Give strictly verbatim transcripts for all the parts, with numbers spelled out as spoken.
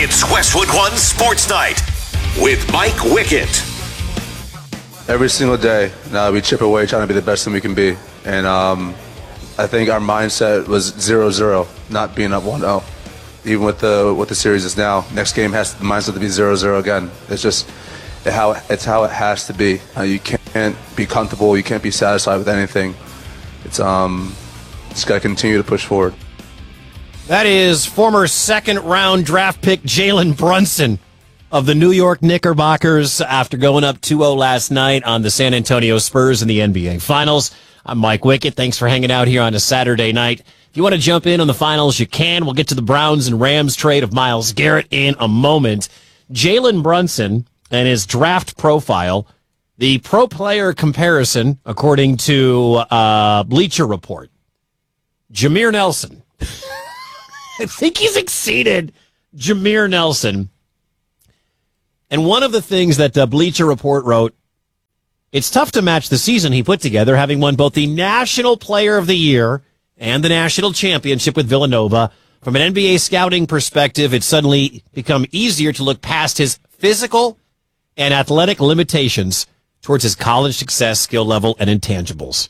It's Westwood One Sports Night with Mike Wickett. Every single day, now we chip away trying to be the best thing we can be. And um, I think our mindset was zero zero, not being up one oh. Even with the what the series is now, next game has the mindset to be zero zero again. It's just it how it's how it has to be. Uh, you can't be comfortable. You can't be satisfied with anything. It's um, just got to continue to push forward. That is former second-round draft pick Jalen Brunson of the New York Knickerbockers after going up two oh last night on the San Antonio Spurs in the N B A Finals. I'm Mike Wickett. Thanks for hanging out here on a Saturday night. If you want to jump in on the finals, you can. We'll get to the Browns and Rams trade of Myles Garrett in a moment. Jalen Brunson and his draft profile, the pro player comparison, according to uh, Bleacher Report. Jameer Nelson. I think he's exceeded Jameer Nelson. And one of the things that uh, Bleacher Report wrote, it's tough to match the season he put together, having won both the National Player of the Year and the National Championship with Villanova. From an N B A scouting perspective, it's suddenly become easier to look past his physical and athletic limitations towards his college success, skill level, and intangibles.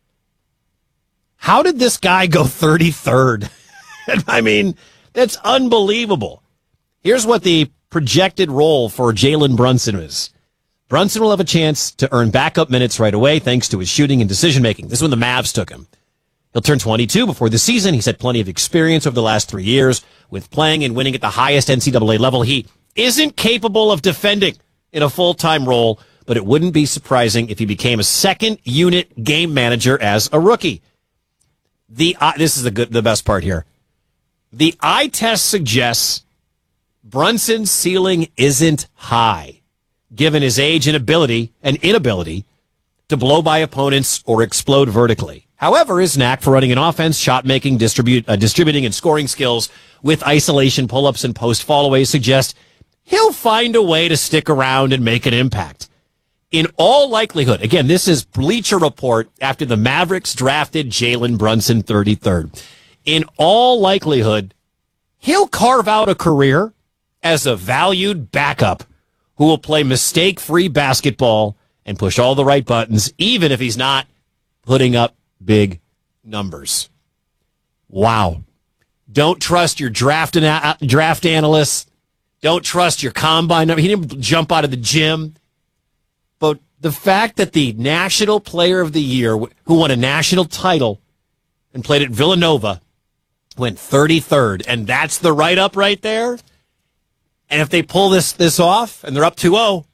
How did this guy go thirty-third? I mean, that's unbelievable. Here's what the projected role for Jalen Brunson is. Brunson will have a chance to earn backup minutes right away thanks to his shooting and decision-making. This is when the Mavs took him. He'll turn twenty-two before the season. He's had plenty of experience over the last three years with playing and winning at the highest N C double A level. He isn't capable of defending in a full-time role, but it wouldn't be surprising if he became a second-unit game manager as a rookie. The uh, This is the good, the best part here. The eye test suggests Brunson's ceiling isn't high, given his age and ability and inability to blow by opponents or explode vertically. However, his knack for running an offense, shot making, distribute, uh, distributing, and scoring skills with isolation pull-ups and post fallaways suggest he'll find a way to stick around and make an impact. In all likelihood, again, this is Bleacher Report after the Mavericks drafted Jalen Brunson thirty-third. In all likelihood, he'll carve out a career as a valued backup who will play mistake-free basketball and push all the right buttons, even if he's not putting up big numbers. Wow. Don't trust your draft, ana- draft analysts. Don't trust your combine number. He didn't jump out of the gym. But the fact that the National Player of the Year, who won a national title and played at Villanova, went thirty-third, and that's the write-up right there. And if they pull this this off, and they're up two oh,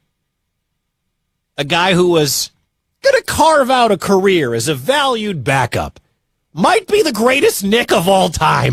a guy who was going to carve out a career as a valued backup might be the greatest Knick of all time.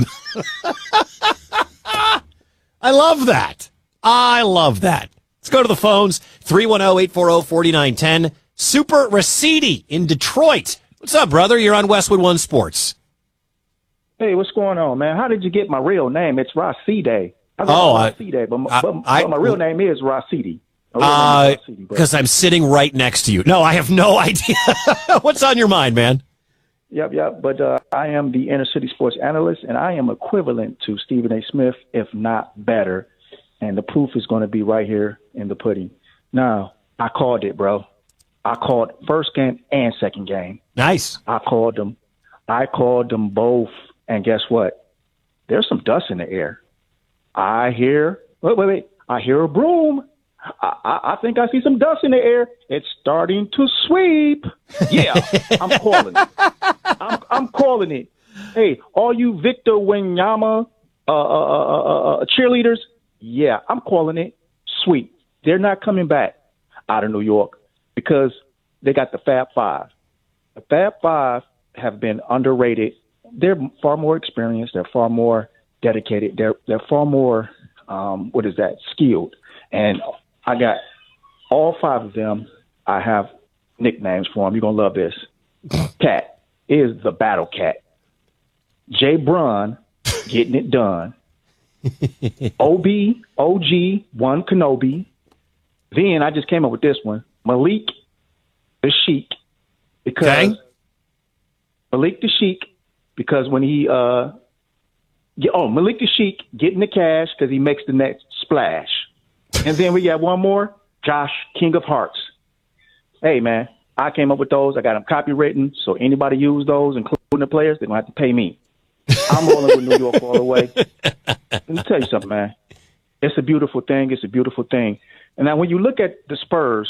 I love that. I love that. Let's go to the phones. three one zero, eight four zero, four nine one zero. Super Raciti in Detroit. What's up, brother? You're on Westwood One Sports. Hey, what's going on, man? How did you get my real name? It's Raciti. I oh, Raciti, but, I, but, I, but my real name is Raciti. Because uh, I'm sitting right next to you. No, I have no idea. What's on your mind, man? Yep, yep. But uh, I am the inner city sports analyst, and I am equivalent to Stephen A. Smith, if not better. And the proof is going to be right here in the pudding. Now, I called it, bro. I called first game and second game. Nice. I called them. I called them both. And guess what? There's some dust in the air. I hear, wait, wait, wait. I hear a broom. I, I, I think I see some dust in the air. It's starting to sweep. Yeah, I'm calling it. I'm, I'm calling it. Hey, all you Victor Wembanyama uh, uh, uh, uh, cheerleaders, yeah, I'm calling it sweep. They're not coming back out of New York because they got the Fab Five. The Fab Five have been underrated. They're far more experienced. They're far more dedicated. They're they're far more, um, what is that, skilled. And I got all five of them. I have nicknames for them. You're going to love this. Cat is the Battle Cat. Jay Brun, getting it done. O B, O G, one Kenobi. Then I just came up with this one. Malik the Sheik. Because okay. Malik the Sheik, because when he uh, Yeah, oh, Malik the Sheik getting the cash because he makes the next splash. And then we got one more, Josh, King of Hearts. Hey, man, I came up with those. I got them copywritten, so anybody use those, including the players, they're going to have to pay me. I'm rolling with New York all the way. Let me tell you something, man. It's a beautiful thing. It's a beautiful thing. And now when you look at the Spurs,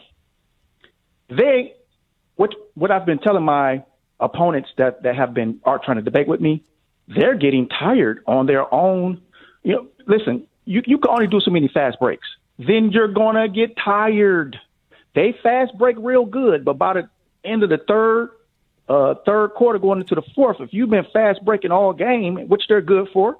they what what I've been telling my opponents that, that have been are trying to debate with me, they're getting tired on their own. You know, listen, you, you can only do so many fast breaks. Then you're going to get tired. They fast break real good, but by the end of the third, uh, third quarter going into the fourth, if you've been fast breaking all game, which they're good for,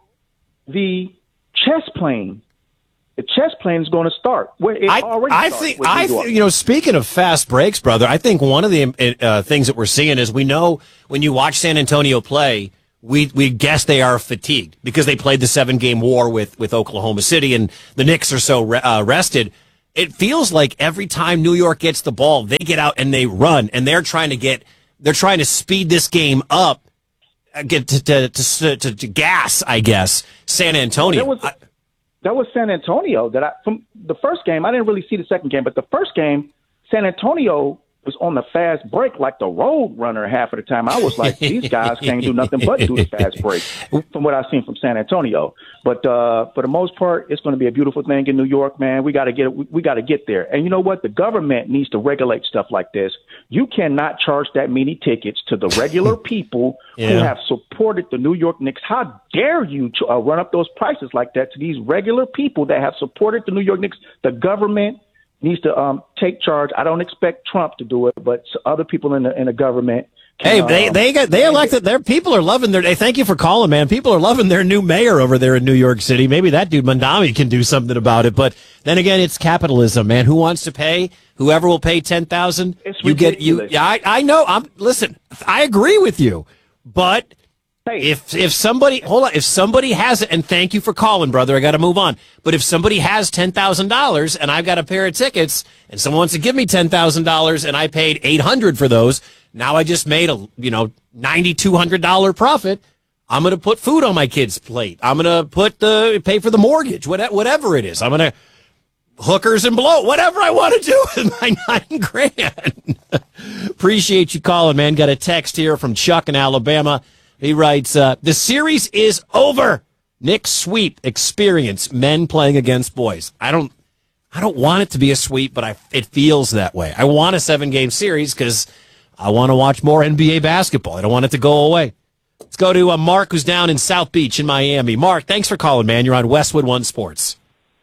the chess playing, the chess playing is going to start. Where it I, already I started think, with I New York. th- you know, speaking of fast breaks, brother, I think one of the uh, things that we're seeing is we know when you watch San Antonio play, we we guess they are fatigued because they played the seven game war with, with Oklahoma City and the Knicks are so re- uh, rested. It feels like every time New York gets the ball, they get out and they run, and they're trying to get, they're trying to speed this game up, uh, get to to, to to to gas, I guess, San Antonio. That was, I, that was San Antonio. That I from the first game, I didn't really see the second game, but the first game, San Antonio was on the fast break like the road runner half of the time. I was like, these guys can't do nothing but do the fast break from what I've seen from San Antonio. But uh, for the most part, it's going to be a beautiful thing in New York, man. We got to get we got to get there. And you know what? The government needs to regulate stuff like this. You cannot charge that many tickets to the regular people yeah. who have supported the New York Knicks. How dare you to, uh, run up those prices like that to these regular people that have supported the New York Knicks? The government needs to um, take charge. I don't expect Trump to do it, but other people in the in the government. Can, hey, they um, they got they elected. Their people are loving their. Hey, thank you for calling, man. People are loving their new mayor over there in New York City. Maybe that dude Mandami can do something about it. But then again, it's capitalism, man. Who wants to pay? Whoever will pay ten thousand. You get you. Yeah, I I know. I'm listen. I agree with you, but. Hey. If if somebody hold on, if somebody has it, and thank you for calling, brother, I got to move on. But if somebody has ten thousand dollars and I've got a pair of tickets, and someone wants to give me ten thousand dollars, and I paid eight hundred for those, now I just made a you know ninety two hundred dollar profit. I'm gonna put food on my kid's plate. I'm gonna put the pay for the mortgage, whatever whatever it is. I'm gonna hookers and blow whatever I want to do with my nine grand. Appreciate you calling, man. Got a text here from Chuck in Alabama. He writes, uh, the series is over. Knicks sweep experience, men playing against boys. I don't, I don't want it to be a sweep, but I, it feels that way. I want a seven game series because I want to watch more N B A basketball. I don't want it to go away. Let's go to uh, Mark, who's down in South Beach in Miami. Mark, thanks for calling, man. You're on Westwood One Sports.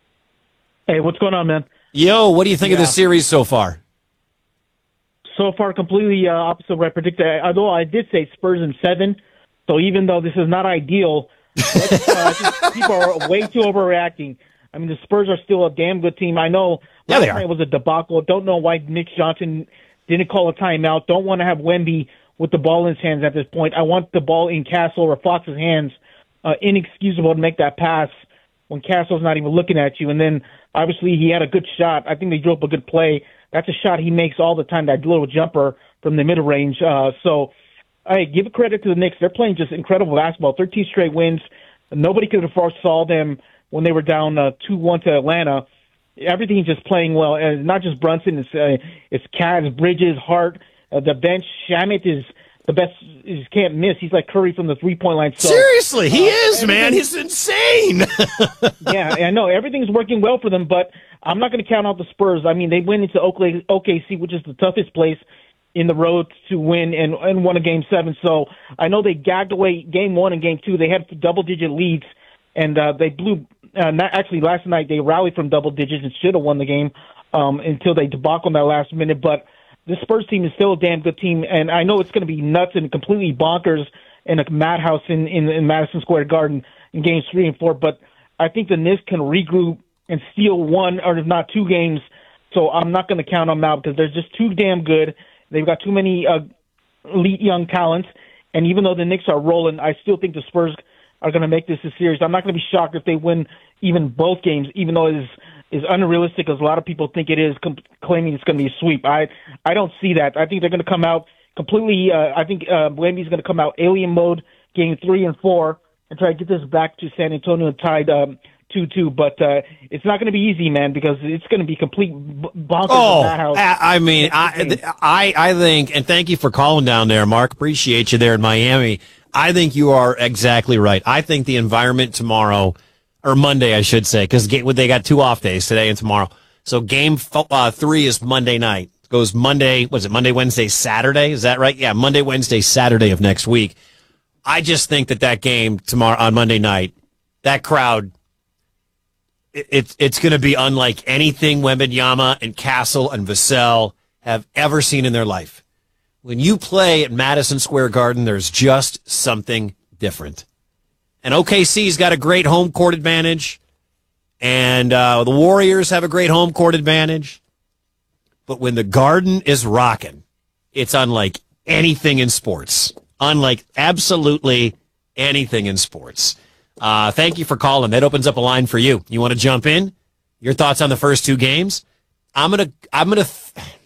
Hey, what's going on, man? Yo, what do you think yeah. of the series so far? So far, completely uh, opposite of what I predicted. Although I did say Spurs in seven. So even though this is not ideal, uh, just, people are way too overreacting. I mean, the Spurs are still a damn good team. I know yeah, last they are. night was a debacle. Don't know why Nick Johnson didn't call a timeout. Don't want to have Wemby with the ball in his hands at this point. I want the ball in Castle or Fox's hands. Uh, inexcusable to make that pass when Castle's not even looking at you. And then, obviously, he had a good shot. I think they drew up a good play. That's a shot he makes all the time, that little jumper from the middle range. Uh, so, Hey, give credit to the Knicks. They're playing just incredible basketball. thirteen straight wins. Nobody could have foresaw them when they were down uh, two one to Atlanta. Everything's just playing well. And not just Brunson. It's, uh, it's Kaz, Bridges, Hart. Uh, the bench, Shamit is the best. You can't miss. He's like Curry from the three-point line. So, Seriously, he uh, is, man. He's insane. yeah, I know. Everything's working well for them, but I'm not going to count out the Spurs. I mean, they went into O K C, which is the toughest place in the road to win and, and won a game seven. So I know they gagged away game one and game two. They had double digit leads and uh, they blew, uh, not, actually last night they rallied from double digits and should have won the game um, until they debacled in that last minute. But the Spurs team is still a damn good team. And I know it's going to be nuts and completely bonkers in a madhouse in, in, in Madison Square Garden in games three and four. But I think the Knicks can regroup and steal one or if not two games. So I'm not going to count them out because they're just too damn good. They've got too many uh, elite young talents, and even though the Knicks are rolling, I still think the Spurs are going to make this a series. I'm not going to be shocked if they win even both games, even though it is, is unrealistic as a lot of people think it is, com- claiming it's going to be a sweep. I I don't see that. I think they're going to come out completely uh, – I think uh, Wemby's going to come out alien mode game three and four, and try to get this back to San Antonio tied um, two two. But uh, it's not going to be easy, man, because it's going to be complete b- bonkers Oh, in that house. I I mean, I, I, I think, and thank you for calling down there, Mark. Appreciate you there in Miami. I think you are exactly right. I think the environment tomorrow, or Monday, I should say, because they got two off days, today and tomorrow. So game uh, three is Monday night. It goes Monday, was it Monday, Wednesday, Saturday? Is that right? Yeah, Monday, Wednesday, Saturday of next week. I just think that that game tomorrow on Monday night, that crowd, it, it, it's going to be unlike anything Wembanyama and Castle and Vassell have ever seen in their life. When you play at Madison Square Garden, there's just something different. And O K C's got a great home court advantage. And uh, the Warriors have a great home court advantage. But when the Garden is rocking, it's unlike anything in sports. Unlike absolutely anything in sports. Uh, thank you for calling. That opens up a line for you. You want to jump in? Your thoughts on the first two games? I'm gonna. I'm gonna. Th-